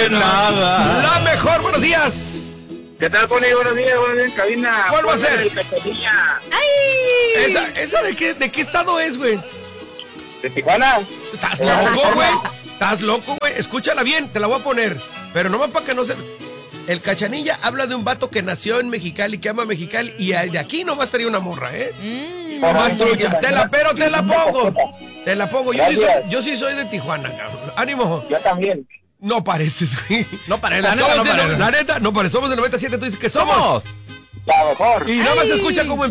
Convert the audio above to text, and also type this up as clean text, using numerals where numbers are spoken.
De nada. La mejor, buenos días. ¿Qué tal, Poli? Buenos días, en cabina. ¿Cuál va a ser? ¡Ay! ¿Esa de qué estado es, güey? ¿De Tijuana? ¿Estás loco, güey? ¿Estás loco, güey? Escúchala bien, te la voy a poner. Pero nomás para que no se... El Cachanilla habla de un vato que nació en Mexicali, que ama Mexicali, y de aquí nomás traía una morra, ¿eh? Nomás trucha. Te la pongo. Te la pongo. Yo sí soy de Tijuana, cabrón. Ánimo. Yo también. No pareces, güey. No pareces, la neta no pareces. La neta, no pareces. Somos de 97, tú dices que somos. La mejor. Y nada más escucha cómo empieza.